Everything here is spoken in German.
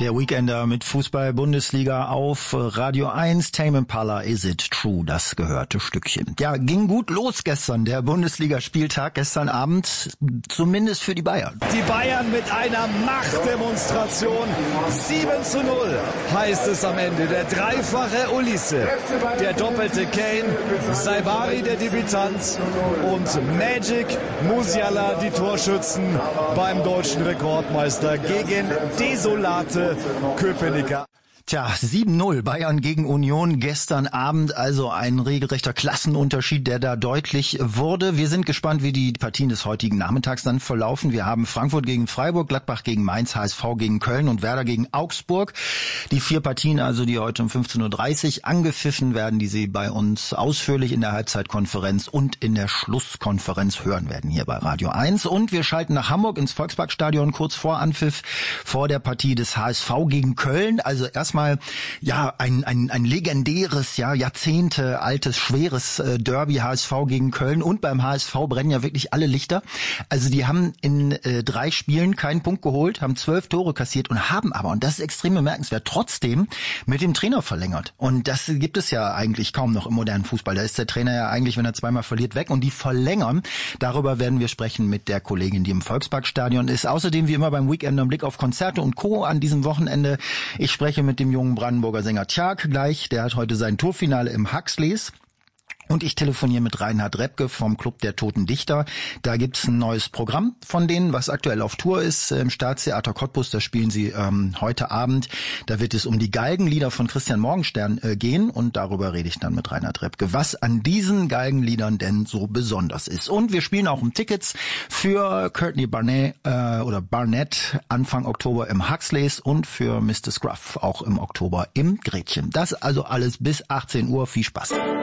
Der Weekender mit Fußball-Bundesliga auf Radio 1. Tame Impala, Is It True? Das gehörte Stückchen. Ja, ging gut los gestern, der Bundesligaspieltag gestern Abend, zumindest für die Bayern. Die Bayern mit einer Machtdemonstration. 7:0 heißt es am Ende. Der dreifache Ulisse, der doppelte Kane, Saibari der Debütant und Magic Musiala die Torschützen beim deutschen Rekordmeister gegen desolate Köpenicker. Tja, 7:0 Bayern gegen Union gestern Abend, also ein regelrechter Klassenunterschied, der da deutlich wurde. Wir sind gespannt, wie die Partien des heutigen Nachmittags dann verlaufen. Wir haben Frankfurt gegen Freiburg, Gladbach gegen Mainz, HSV gegen Köln und Werder gegen Augsburg. Die 4 Partien also, die heute um 15:30 Uhr angepfiffen werden, die Sie bei uns ausführlich in der Halbzeitkonferenz und in der Schlusskonferenz hören werden hier bei Radio 1. Und wir schalten nach Hamburg ins Volksparkstadion kurz vor Anpfiff vor der Partie des HSV gegen Köln. Also erstmal ja ein legendäres, ja Jahrzehnte altes, schweres Derby HSV gegen Köln, und beim HSV brennen ja wirklich alle Lichter. Also die haben in 3 Spielen keinen Punkt geholt, haben 12 Tore kassiert und haben aber, und das ist extrem bemerkenswert, trotzdem mit dem Trainer verlängert. Und das gibt es ja eigentlich kaum noch im modernen Fußball. Da ist der Trainer ja eigentlich, wenn er zweimal verliert, weg, und die verlängern. Darüber werden wir sprechen mit der Kollegin, die im Volksparkstadion ist. Außerdem wie immer beim Weekend ein Blick auf Konzerte und Co. an diesem Wochenende. Ich spreche mit dem jungen Brandenburger Sänger Tjark gleich. Der hat heute sein Tourfinale im Huxleys. Und ich telefoniere mit Reinhard Repke vom Club der Toten Dichter. Da gibt's ein neues Programm von denen, was aktuell auf Tour ist. Im Staatstheater Cottbus, da spielen sie heute Abend. Da wird es um die Galgenlieder von Christian Morgenstern gehen. Und darüber rede ich dann mit Reinhard Repke, was an diesen Galgenliedern denn so besonders ist. Und wir spielen auch um Tickets für Courtney Barnett Anfang Oktober im Huxleys und für Mr. Scruff auch im Oktober im Gretchen. Das also alles bis 18 Uhr. Viel Spaß.